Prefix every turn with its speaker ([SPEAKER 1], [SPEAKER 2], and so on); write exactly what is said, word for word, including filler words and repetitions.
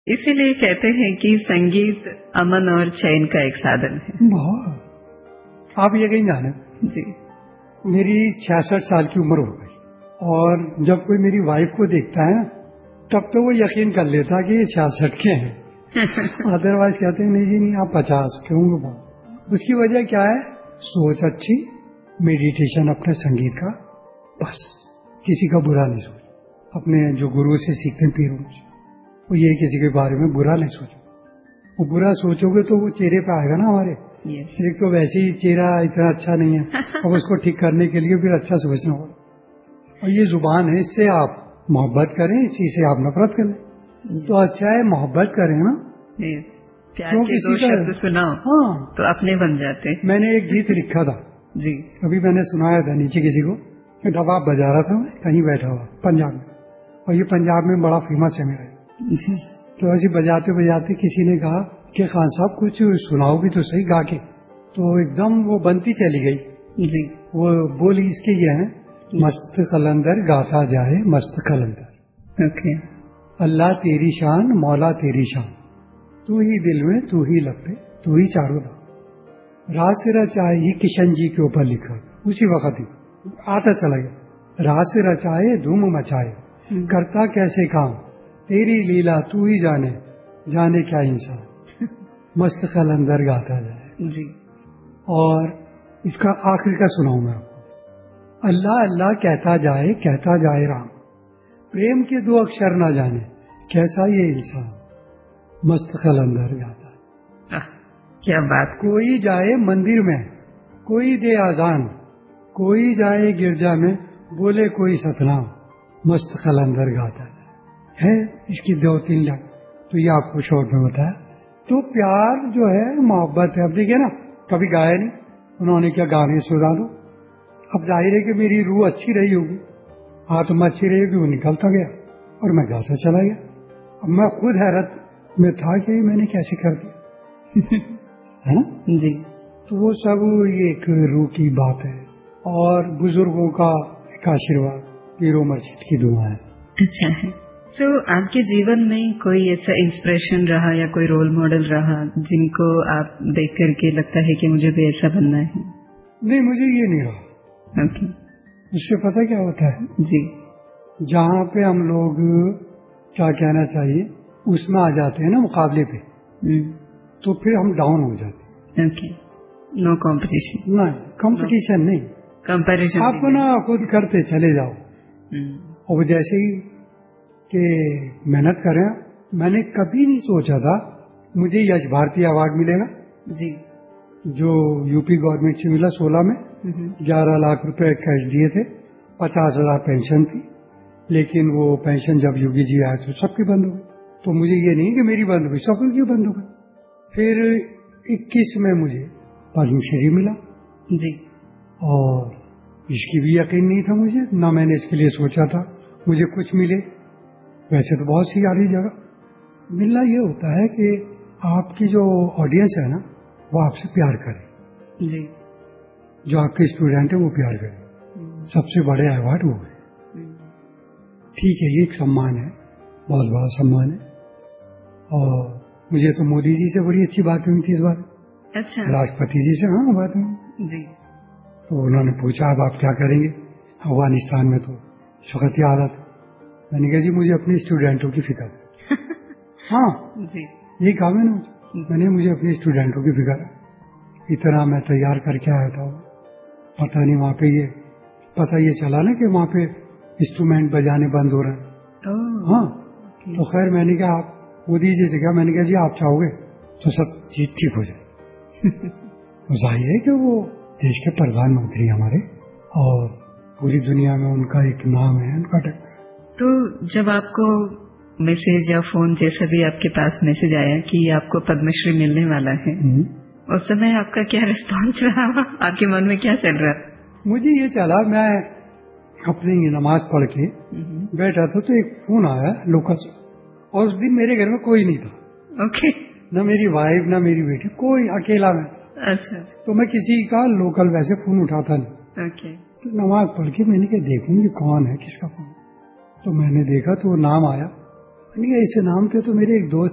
[SPEAKER 1] इसीलिए कहते हैं कि संगीत अमन और चैन का एक साधन है।
[SPEAKER 2] बहुत। आप यकीन जाने
[SPEAKER 1] जी,
[SPEAKER 2] मेरी छियासठ साल की उम्र हो गई और जब कोई मेरी वाइफ को देखता है तब तो वो यकीन कर लेता कि ये छियासठ के हैं। अदरवाइज कहते हैं नहीं जी नहीं, आप पचास के होंगे बहुत। उसकी वजह क्या है? सोच अच्छी, मेडिटेशन अपने संगीत का, बस किसी का बुरा नहीं सोच। अपने जो गुरु से सीखते हैं पीरों से, वो ये किसी के बारे में बुरा नहीं सोचो। वो बुरा सोचोगे तो वो चेहरे पे आएगा ना हमारे।
[SPEAKER 1] yes.
[SPEAKER 2] एक तो वैसे ही चेहरा इतना अच्छा नहीं है, अब उसको ठीक करने के लिए फिर अच्छा सोचना होगा। और ये जुबान है, इससे आप मोहब्बत करें, इसी से आप नफरत करें। yes. तो अच्छा है मोहब्बत करें ना।
[SPEAKER 1] yes. प्यार के दो शब्द सुनाओ
[SPEAKER 2] हाँ
[SPEAKER 1] तो अपने बन जाते।
[SPEAKER 2] मैंने एक गीत लिखा था
[SPEAKER 1] जी,
[SPEAKER 2] अभी मैंने सुनाया था नीचे किसी को, डबाब बजा रहा था, मैं कहीं बैठा हुआ पंजाब में, और ये पंजाब में बड़ा फेमस है मेरा।
[SPEAKER 1] जी,
[SPEAKER 2] तो ऐसे बजाते बजाते किसी ने कहा कि खान साहब कुछ सुनाओ भी तो सही गा के। तो एकदम वो बनती चली गई।
[SPEAKER 1] जी,
[SPEAKER 2] वो बोली इसके ये है, मस्त कलंदर गाता जाए मस्त कलंदर।
[SPEAKER 1] ओके।
[SPEAKER 2] अल्लाह तेरी शान, मौला तेरी शान, तू ही दिल में, तू ही लब पे, तू ही चारों धाम। रास रचाए, ये किशन जी के ऊपर लिखा, उसी वक्त ही आता चला गया। रास रचाए धूम मचाए, करता कैसे काम, तेरी लीला तू ही जाने, जाने क्या इंसान। मस्त कलंदर गाता जाए
[SPEAKER 1] जी।
[SPEAKER 2] और इसका आखिर का सुनाऊं मैं आपको। अल्लाह अल्लाह कहता जाए, कहता जाए राम, प्रेम के दो अक्षर ना जाने, कैसा ये इंसान। मस्त कलंदर गाता है।
[SPEAKER 1] आह, क्या बात।
[SPEAKER 2] कोई जाए मंदिर में, कोई दे आजान, कोई जाए गिरजा में, बोले कोई सतनाम। मस्त कलंदर गाता है। है इसकी दो तीन लाइन, तो ये आपको शॉर्ट में बताया। तो प्यार जो है मोहब्बत है। अब देखिए ना, कभी गाया नहीं उन्होंने, क्या गाने सुना दो। अब जाहिर है कि मेरी रूह अच्छी रही होगी, आत्मा अच्छी रही होगी, वो निकलता गया और मैं गाता चला गया। अब मैं खुद हैरत में था कि मैंने कैसे कर दिया। है ना
[SPEAKER 1] जी।
[SPEAKER 2] तो वो सब ये एक रूह की बात है और बुजुर्गों का एक आशीर्वाद, पीरो मर्शिद की दुआ है।
[SPEAKER 1] अच्छा है। तो आपके जीवन में कोई ऐसा इंस्पिरेशन रहा या कोई रोल मॉडल रहा जिनको आप देख करके लगता है कि मुझे भी ऐसा बनना है?
[SPEAKER 2] नहीं, मुझे ये नहीं रहा।
[SPEAKER 1] ओके।
[SPEAKER 2] इससे पता क्या होता है
[SPEAKER 1] जी,
[SPEAKER 2] जहाँ पे हम लोग क्या कहना चाहिए उसमें आ जाते हैं ना मुकाबले पे, तो फिर हम डाउन हो जाते हैं।
[SPEAKER 1] ओके। No competition.
[SPEAKER 2] नहीं, कंपटीशन नहीं,
[SPEAKER 1] कंपैरिजन।
[SPEAKER 2] आप ना खुद करते चले जाओ। और जैसे ही कि मेहनत करें, मैंने कभी नहीं सोचा था मुझे यश भारती अवार्ड मिलेगा।
[SPEAKER 1] जी।
[SPEAKER 2] जो यूपी गवर्नमेंट से मिला सोलह में, ग्यारह लाख रुपए कैश दिए थे, पचास हजार पेंशन थी, लेकिन वो पेंशन जब योगी जी आए तो सबकी बंद हो गई। तो मुझे ये नहीं कि मेरी बंद हो गई, सबकी बंद हो गई। फिर इक्कीस में मुझे पद्मश्री मिला।
[SPEAKER 1] जी।
[SPEAKER 2] और इसकी भी यकीन नहीं था मुझे, ना मैंने इसके लिए सोचा था मुझे कुछ मिले। वैसे तो बहुत सी सारी जगह मिलना ये होता है कि आपकी जो ऑडियंस है ना वो आपसे प्यार करे।
[SPEAKER 1] जी।
[SPEAKER 2] जो आपके स्टूडेंट है वो प्यार करे, सबसे बड़े अवार्ड वो है। ठीक है, ये एक सम्मान है, बहुत बड़ा सम्मान है। और मुझे तो मोदी जी से बड़ी अच्छी बात हुई थी इस बार।
[SPEAKER 1] अच्छा।
[SPEAKER 2] राष्ट्रपति जी से हाँ बात हुई
[SPEAKER 1] जी।
[SPEAKER 2] तो उन्होंने पूछा अब आप क्या करेंगे अफगानिस्तान में, तो इस वक्त की हालत। मैंने कहा जी मुझे अपने स्टूडेंटों की फिक्र है। हाँ
[SPEAKER 1] जी।
[SPEAKER 2] यही काम है ना, मैंने मुझे अपने स्टूडेंटों की फिक्र है। इतना मैं तैयार करके आया था, पता नहीं वहाँ पे ये पता ये चला ना कि वहाँ पे इंस्ट्रूमेंट बजाने बंद हो रहे हैं। हाँ तो खैर मैंने कहा आप मोदी जी से कहा, मैंने कहा जी आप चाहोगे तो सब चीज ठीक हो जाए। जाहिर है कि वो देश के प्रधानमंत्री हमारे और पूरी दुनिया में उनका एक नाम है, उनका टक।
[SPEAKER 1] तो जब आपको मैसेज या फोन जैसा भी आपके पास मैसेज आया कि आपको पद्मश्री मिलने वाला है, उस समय आपका क्या रिस्पांस रहा? आपके मन में क्या चल रहा?
[SPEAKER 2] मुझे ये चला, मैं अपनी नमाज पढ़ के बैठा था तो एक फोन आया लोकल से, और उस दिन मेरे घर में कोई नहीं था।
[SPEAKER 1] ओके।
[SPEAKER 2] न मेरी वाइफ न मेरी बेटी, कोई, अकेला मैं।
[SPEAKER 1] अच्छा। तो
[SPEAKER 2] मैं किसी का लोकल वैसे फोन उठाता नहीं।
[SPEAKER 1] ओके।
[SPEAKER 2] तो नमाज पढ़ के मैंने कहा देखूंगी कौन है, किसका फोन। तो मैंने देखा तो नाम आया, मैंने कहा इस नाम के तो मेरे एक दोस्त